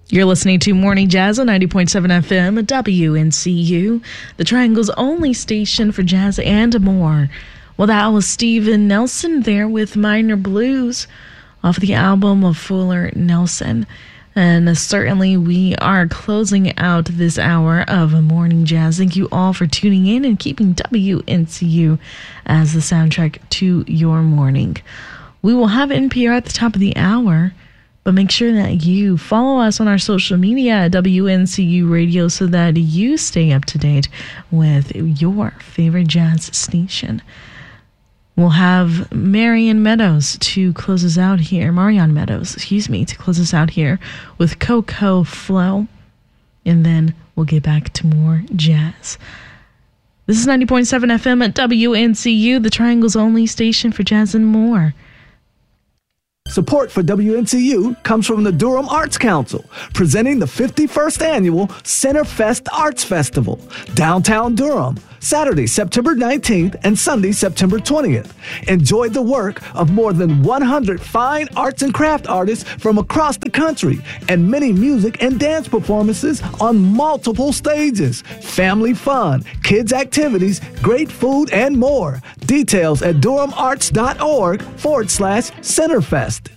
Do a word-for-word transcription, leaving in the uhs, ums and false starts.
You're listening to Morning Jazz on ninety point seven F M at W N C U, the Triangle's only station for jazz and more. Well, that was Steven Nelson there with Minor Blues off the album of Fuller Nelson. And certainly we are closing out this hour of Morning Jazz. Thank you all for tuning in and keeping W N C U as the soundtrack to your morning. We will have N P R at the top of the hour, but make sure that you follow us on our social media at W N C U Radio so that you stay up to date with your favorite jazz station. We'll have Marion Meadows to close us out here. Marion Meadows, excuse me, to close us out here with Coco Flow. And then we'll get back to more jazz. This is ninety point seven F M at W N C U, the Triangle's only station for jazz and more. Support for W N C U comes from the Durham Arts Council, presenting the fifty-first Annual Centerfest Arts Festival, downtown Durham, Saturday, September nineteenth and Sunday, September twentieth. Enjoy the work of more than one hundred fine arts and craft artists from across the country and many music and dance performances on multiple stages. Family fun, kids activities, great food, and more. Details at durhamarts.org forward slash Centerfest.